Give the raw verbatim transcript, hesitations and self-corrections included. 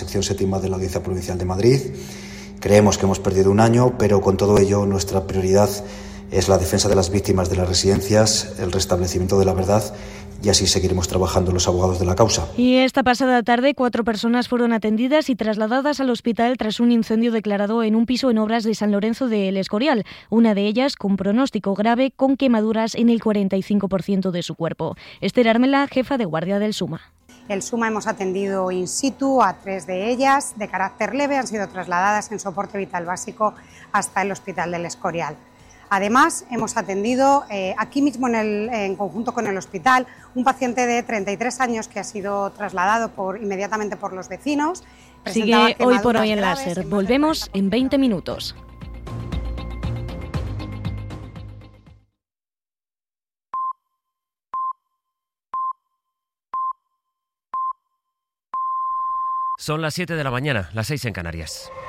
sección séptima de la Audiencia Provincial de Madrid. Creemos que hemos perdido un año, pero con todo ello nuestra prioridad es la defensa de las víctimas de las residencias, el restablecimiento de la verdad, y así seguiremos trabajando los abogados de la causa. Y esta pasada tarde, cuatro personas fueron atendidas y trasladadas al hospital tras un incendio declarado en un piso en obras de San Lorenzo de El Escorial, una de ellas con pronóstico grave, con quemaduras en el cuarenta y cinco por ciento de su cuerpo. Esther Armela, jefa de guardia del SUMA. El SUMA hemos atendido in situ a tres de ellas, de carácter leve, han sido trasladadas en soporte vital básico hasta el Hospital del Escorial. Además, hemos atendido eh, aquí mismo en, el, en conjunto con el hospital un paciente de treinta y tres años que ha sido trasladado por, inmediatamente por los vecinos. Sigue Hoy por Hoy en la SER. Volvemos en veinte minutos. Son las siete de la mañana, las seis en Canarias.